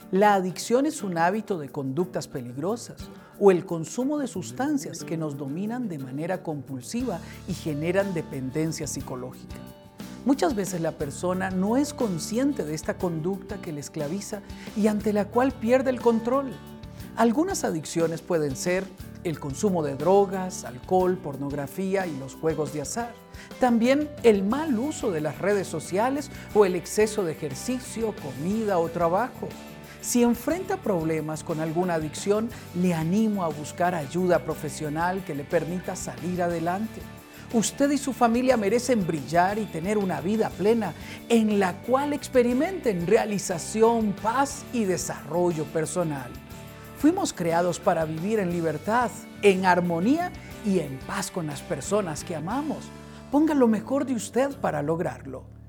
La adicción es un hábito de conductas peligrosas o el consumo de sustancias que nos dominan de manera compulsiva y generan dependencia psicológica. Muchas veces la persona no es consciente de esta conducta que le esclaviza y ante la cual pierde el control. Algunas adicciones pueden ser el consumo de drogas, alcohol, pornografía y los juegos de azar. También el mal uso de las redes sociales o el exceso de ejercicio, comida o trabajo. Si enfrenta problemas con alguna adicción, le animo a buscar ayuda profesional que le permita salir adelante. Usted y su familia merecen brillar y tener una vida plena en la cual experimenten realización, paz y desarrollo personal. Fuimos creados para vivir en libertad, en armonía y en paz con las personas que amamos. Ponga lo mejor de usted para lograrlo.